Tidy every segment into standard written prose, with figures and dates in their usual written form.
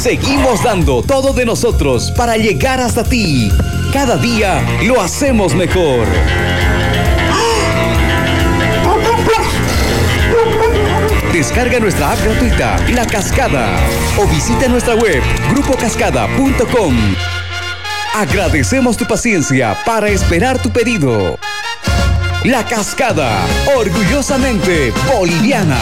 Seguimos dando todo de nosotros para llegar hasta ti. Cada día lo hacemos mejor. Descarga nuestra app gratuita, La Cascada, o visita nuestra web, grupocascada.com. Agradecemos tu paciencia para esperar tu pedido. La Cascada, orgullosamente boliviana.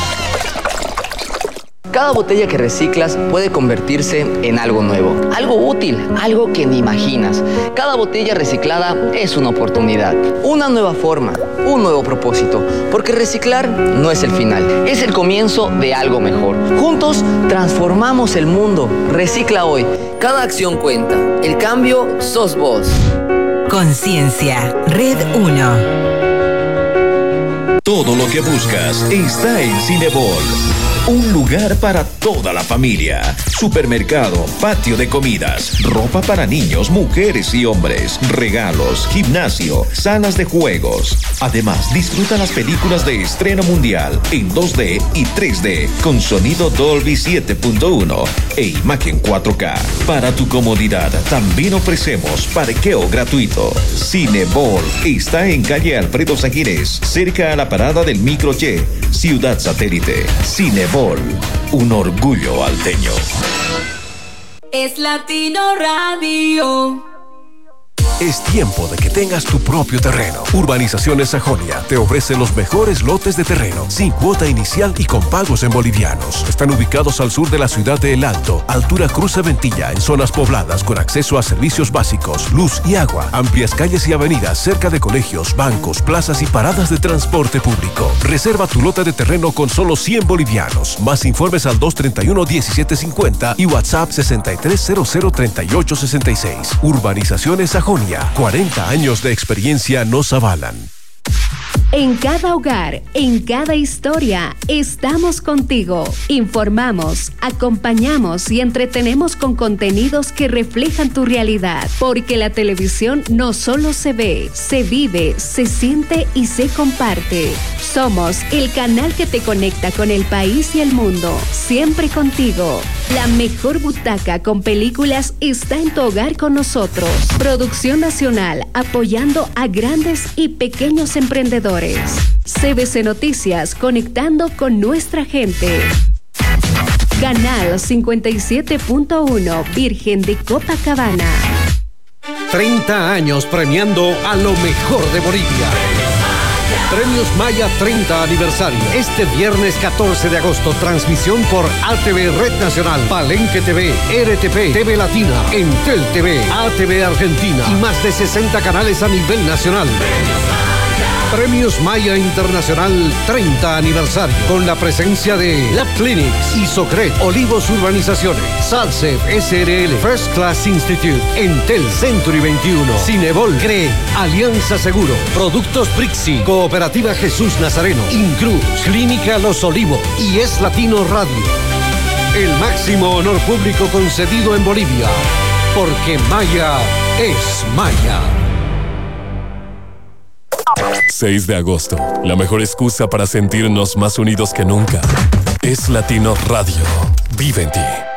Cada botella que reciclas puede convertirse en algo nuevo, algo útil, algo que ni imaginas. Cada botella reciclada es una oportunidad, una nueva forma, un nuevo propósito, porque reciclar no es el final, es el comienzo de algo mejor. Juntos transformamos el mundo. Recicla hoy. Cada acción cuenta. El cambio sos vos. Conciencia, Red 1. Todo lo que buscas está en Cinebol. Un lugar para toda la familia. Supermercado, patio de comidas, ropa para niños, mujeres y hombres, regalos, gimnasio, salas de juegos. Además, disfruta las películas de estreno mundial en 2D y 3D con sonido Dolby 7.1 e imagen 4K. Para tu comodidad, también ofrecemos parqueo gratuito. Cinebol está en calle Alfredo Sagires, cerca a la parada del Micro Y, Ciudad Satélite. Cinebol, un orgullo alteño. Es Latino Radio. Es tiempo de que tengas tu propio terreno. Urbanizaciones Sajonia te ofrece los mejores lotes de terreno, sin cuota inicial y con pagos en bolivianos. Están ubicados al sur de la ciudad de El Alto, altura Cruz Aventilla, en zonas pobladas con acceso a servicios básicos, luz y agua, amplias calles y avenidas cerca de colegios, bancos, plazas y paradas de transporte público. Reserva tu lote de terreno con solo 100 bolivianos. Más informes al 231-1750 y WhatsApp 63003866. Urbanizaciones Sajonia. 40 años de experiencia nos avalan. En cada hogar, en cada historia, estamos contigo. Informamos, acompañamos y entretenemos con contenidos que reflejan tu realidad. Porque la televisión no solo se ve, se vive, se siente y se comparte. Somos el canal que te conecta con el país y el mundo. Siempre contigo. La mejor butaca con películas está en tu hogar con nosotros. Producción nacional apoyando a grandes y pequeños emprendedores. CBC Noticias conectando con nuestra gente. Canal 57.1 Virgen de Copacabana. 30 años premiando a lo mejor de Bolivia. Premios Maya 30 aniversario. Este viernes 14 de agosto, transmisión por ATV Red Nacional, Palenque TV, RTP, TV Latina, Entel TV, ATV Argentina y más de 60 canales a nivel nacional. Premios Maya Internacional 30 aniversario, con la presencia de Lab Clinics, Isocred, Olivos Urbanizaciones, Salsef SRL, First Class Institute, Entel Century 21, Cinebol, CRE, Alianza Seguro, Productos Brixi, Cooperativa Jesús Nazareno, Incruz, Clínica Los Olivos y Es Latino Radio. El máximo honor público concedido en Bolivia, porque Maya es Maya. 6 de agosto, la mejor excusa para sentirnos más unidos que nunca. Es Latino Radio. Vive en ti.